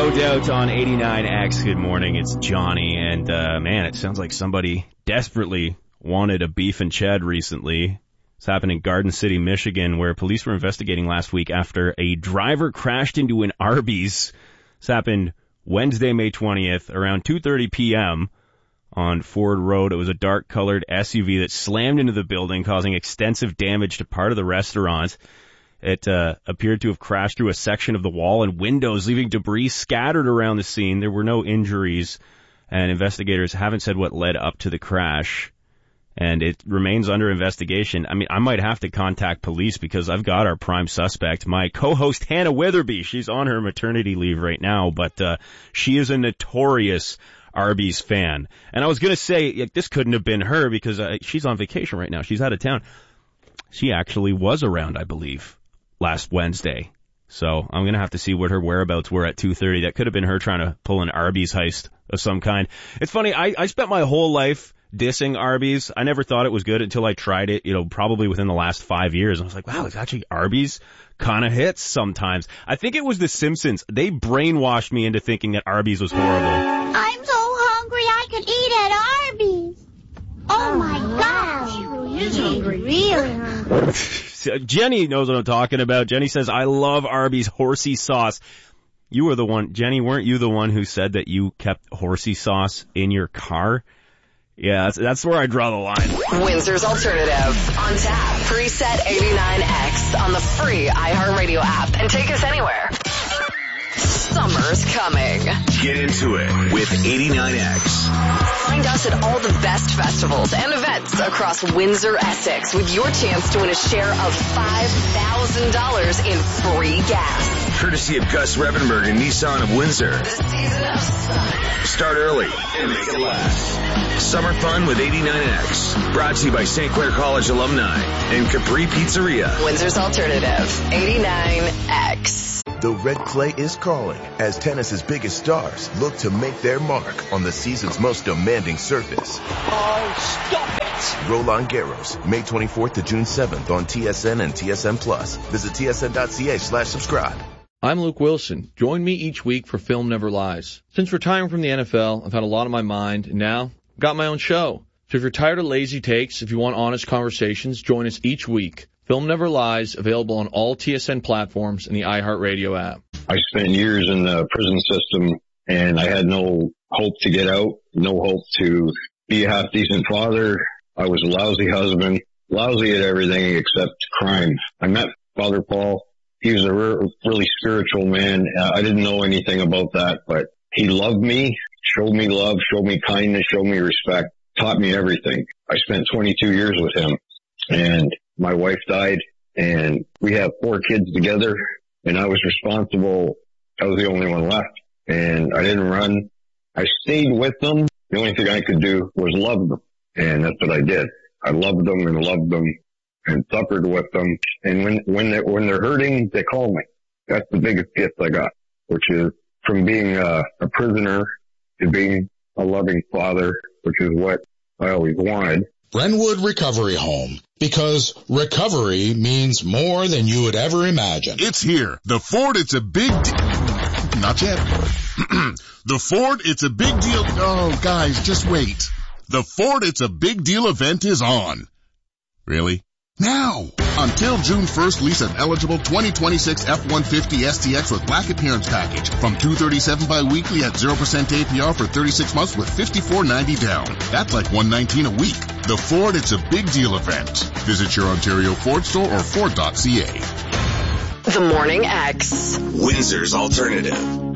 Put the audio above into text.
No Doubt on 89X. Good morning, it's Johnny. And, man, it sounds like somebody desperately wanted a beef and Chad recently. It's happened in Garden City, Michigan, where police were investigating last week after a driver crashed into an Arby's. This happened Wednesday, May 20th, around 2:30 p.m. on Ford Road. It was a dark-colored SUV that slammed into the building, causing extensive damage to part of the restaurant. It appeared to have crashed through a section of the wall and windows, leaving debris scattered around the scene. There were no injuries, and investigators haven't said what led up to the crash, and it remains under investigation. I mean, I might have to contact police because I've got our prime suspect, my co-host Hannah Witherby. She's on her maternity leave right now, but she is a notorious Arby's fan. And I was going to say, this couldn't have been her because she's on vacation right now. She's out of town. She actually was around, I believe, last Wednesday. So I'm going to have to see what her whereabouts were at 2:30. That could have been her trying to pull an Arby's heist of some kind. It's funny, I spent my whole life dissing Arby's. I never thought it was good until I tried it, probably within the last 5 years. I was like, wow, it's actually Arby's kind of hits sometimes. I think it was The Simpsons. They brainwashed me into thinking that Arby's was horrible. I'm so hungry I could eat at Arby's. Oh my gosh. He's hungry. Really hungry. Jenny knows what I'm talking about. Jenny says, I love Arby's horsey sauce. You were the one, Jenny, weren't you the one who said that you kept horsey sauce in your car? Yeah, that's where I draw the line. Windsor's Alternative. On tap. Preset 89X on the free iHeartRadio app. And take us anywhere. Summer's coming. Get into it with 89X. Find us at all the best festivals and events across Windsor, Essex, with your chance to win a share of $5,000 in free gas. Courtesy of Gus Revenberg and Nissan of Windsor. The season of sun. Start early and make it last. Summer fun with 89X. Brought to you by St. Clair College alumni and Capri Pizzeria. Windsor's Alternative. 89X. The red clay is calling as tennis's biggest stars look to make their mark on the season's most demanding surface. Oh, stop it! Roland Garros, May 24th to June 7th on TSN and TSN Plus. Visit tsn.ca/subscribe. I'm Luke Wilson. Join me each week for Film Never Lies. Since retiring from the NFL, I've had a lot on my mind, and now I've got my own show. So if you're tired of lazy takes, if you want honest conversations, join us each week. Film Never Lies, available on all TSN platforms and the iHeartRadio app. I spent years in the prison system, and I had no hope to get out, no hope to be a half-decent father. I was a lousy husband, lousy at everything except crime. I met Father Paul. He was a really spiritual man. I didn't know anything about that, but he loved me, showed me love, showed me kindness, showed me respect, taught me everything. I spent 22 years with him, and my wife died, and we have 4 kids together, and I was responsible. I was the only one left, and I didn't run. I stayed with them. The only thing I could do was love them, and that's what I did. I loved them and suffered with them, and when they're hurting, they call me. That's the biggest gift I got, which is from being a prisoner to being a loving father, which is what I always wanted. Brentwood Recovery Home, because recovery means more than you would ever imagine. It's here. The Ford, it's a big not yet. The Ford, it's a big deal. Oh, guys, just wait. The Ford, it's a big deal event is on. Really? Now! Until June 1st, lease an eligible 2026 F-150 STX with black appearance package from $237 bi-weekly at 0% APR for 36 months with $54.90 down. That's like $119 a week. The Ford, it's a big deal event. Visit your Ontario Ford store or Ford.ca. The Morning X. Windsor's Alternative.